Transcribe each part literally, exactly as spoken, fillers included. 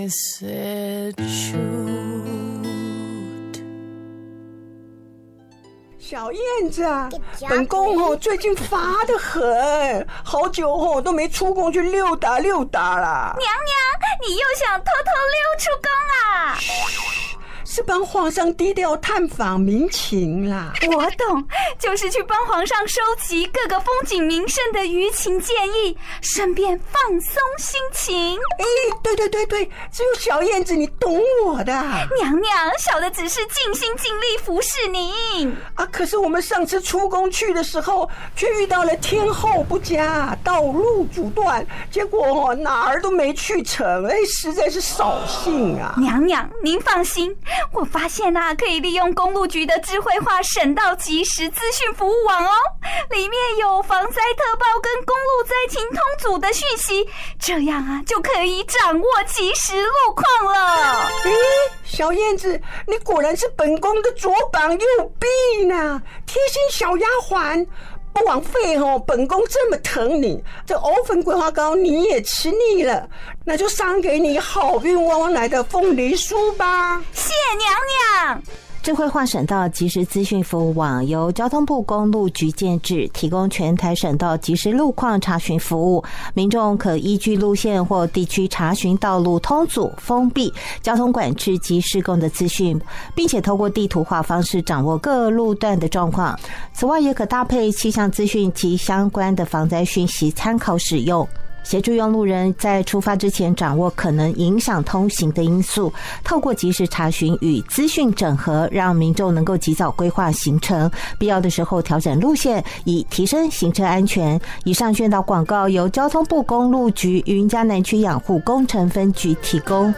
Is it true? 小燕子啊，本宫哦最近乏得很，好久哦都没出宫去溜达溜达啦。 娘娘，你又想偷偷溜出宫啊？ 是帮皇上低调探访民情啦。 我懂，就是去帮皇上收集各个风景名胜的舆情建议，顺便放松心情。 哎，对对对对，只有小燕子你懂我的。 娘娘，小的只是尽心尽力服侍您啊。可是我们上次出宫去的时候，却遇到了天候不佳，道路阻断，结果哪儿都没去成，哎，实在是扫兴啊。 娘娘，您放心。我发现啊，可以利用公路局的智慧化省道即时资讯服务网哦，里面有防灾特报跟公路灾情通组的讯息，这样啊就可以掌握即时路况了。 诶，小燕子，你果然是本宫的左膀右臂呢，贴心小丫鬟。不枉费哦，本宫这么疼你，这藕粉桂花糕你也吃腻了，那就赏给你好运旺旺来的凤梨酥吧。 谢娘娘。 智慧化省道即时资讯服务网由交通部公路局建制，提供全台省道即时路况查询服务。民众可依据路线或地区查询道路通阻、封闭、交通管制及施工的资讯，并且透过地图化方式掌握各路段的状况。此外，也可搭配气象资讯及相关的防灾讯息参考使用。协助用路人在出发之前掌握可能影响通行的因素，透过及时查询与资讯整合，让民众能够及早规划行程，必要的时候调整路线，以提升行车安全。以上宣导广告由交通部公路局云嘉南区养护工程分局提供。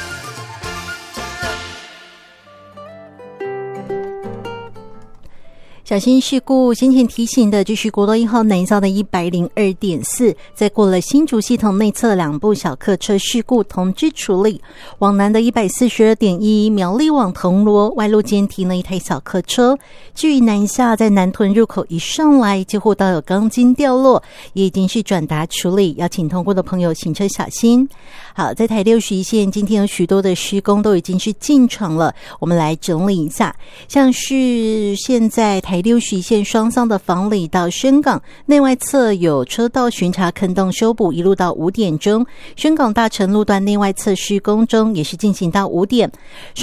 小心事故，先前提醒的就是国道一号南消的一百零二点四，在过了新竹系统内侧两部小客车事故同知处理。往南的一百四十二点一苗栗往铜锣外路间停了一台小客车。至于南下在南屯入口一上来，几乎都有钢筋掉落，也已经是转达处理，要请通过的朋友行车小心。好，在台六十一线今天有许多的施工都已经是进场了，我们来整理一下，像是现在台六十一线双向的房里到深港内外侧有车道巡查坑洞修补，一路到五点钟。深港大城路段内外侧施工中，也是进行到五点。